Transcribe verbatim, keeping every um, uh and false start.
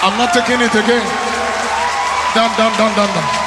I'm not taking it again. Done, done, done, done, done.